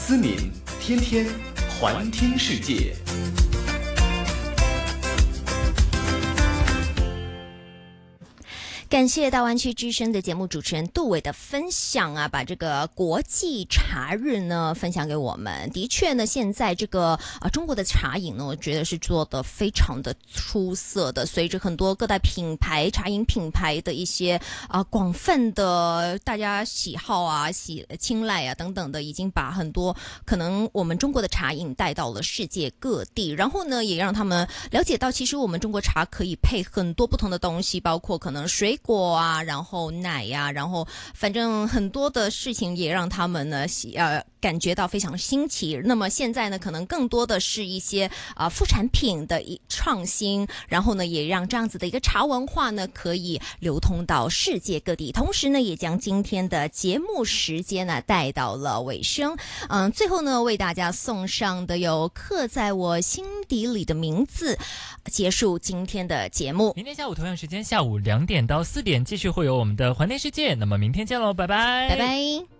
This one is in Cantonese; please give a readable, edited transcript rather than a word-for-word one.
思敏，天天环听世界。 感谢大湾区之声的节目主持人杜伟的分享啊，把这个国际茶日呢分享给我们。的确呢，现在这个中国的茶饮呢，我觉得是做得非常的出色的。随着很多各大品牌茶饮品牌的一些广泛的大家喜好啊、青睐啊等等的，已经把很多可能我们中国的茶饮带到了世界各地。然后呢，也让他们了解到，其实我们中国茶可以配很多不同的东西，包括可能水果啊，然后奶呀，然后反正很多的事情也让他们呢感觉到非常新奇。那么现在呢，可能更多的是一些副产品的创新，然后呢，也让这样子的一个茶文化呢可以流通到世界各地。同时呢，也将今天的节目时间呢带到了尾声。最后呢，为大家送上的有刻在我心底里的名字，结束今天的节目。 明天下午同样时间，下午2点到4点，继续会有我们的环内世界。那么明天见喽，拜拜， 拜拜。